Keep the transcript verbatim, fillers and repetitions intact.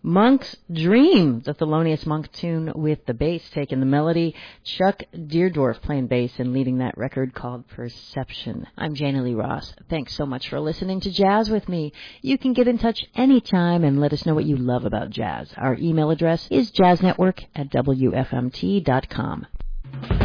Monk's Dream, the Thelonious Monk tune with the bass taking the melody. Chuck Deerdorf playing bass and leading that record called Perception. I'm Jana Lee Ross. Thanks so much for listening to Jazz with me. You can get in touch anytime and let us know what you love about jazz. Our email address is jazznetwork at w f m t dot com.